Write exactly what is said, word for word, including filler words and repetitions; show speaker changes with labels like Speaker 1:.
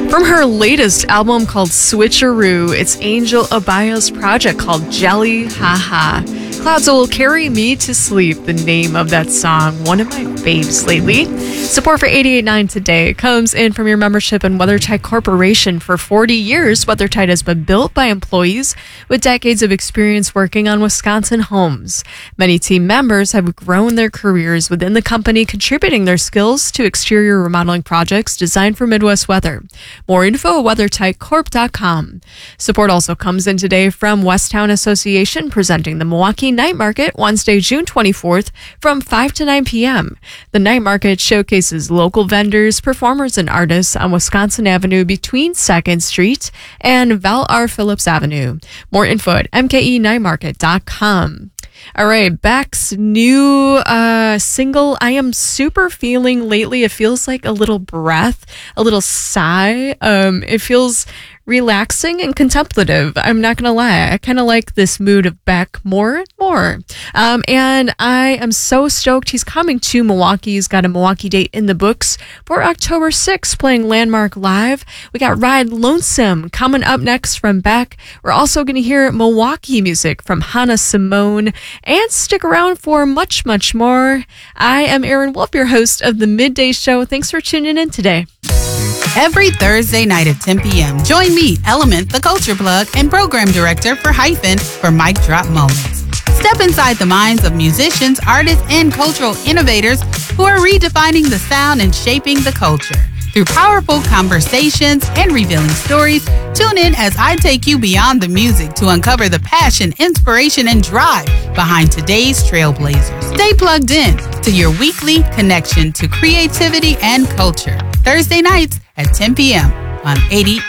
Speaker 1: From her latest album called Switcheroo, it's Angel Abayo's project called Jelly Haha. Clouds Will Carry Me to Sleep, the name of that song, one of my faves lately. Support for eighty-eight point nine Today comes in from your membership in WeatherTight Corporation. For forty years, WeatherTight has been built by employees with decades of experience working on Wisconsin homes. Many team members have grown their careers within the company, contributing their skills to exterior remodeling projects designed for Midwest weather. More info at weather tight corp dot com. Support also comes in today from Westtown Association, presenting the Milwaukee Night Market Wednesday, June twenty-fourth from five to nine p.m. The Night Market showcases local vendors, performers, and artists on Wisconsin Avenue between second Street and Val R. Phillips Avenue. More info at m k e night market dot com. All right, Beck's new uh, single, I Am Super Feeling Lately. It feels like a little breath, a little sigh. Um, it feels relaxing and contemplative. I'm not going to lie. I kind of like this mood of Beck more and more. Um, and I am so stoked he's coming to Milwaukee. He's got a Milwaukee date in the books for October sixth, playing Landmark Live. We got Ride Lonesome coming up next from Beck. We're also going to hear Milwaukee music from Hannah Simone. And stick around for much, much more. I am Erin Wolf, your host of the Midday Show. Thanks for tuning in today.
Speaker 2: Every Thursday night at ten p.m., join me, Element, the Culture Plug, and Program Director for Hyphen for Mic Drop Moments. Step inside the minds of musicians, artists, and cultural innovators who are redefining the sound and shaping the culture. Through powerful conversations and revealing stories, tune in as I take you beyond the music to uncover the passion, inspiration, and drive behind today's trailblazers. Stay plugged in to your weekly connection to creativity and culture. Thursday nights at ten p.m. on eighty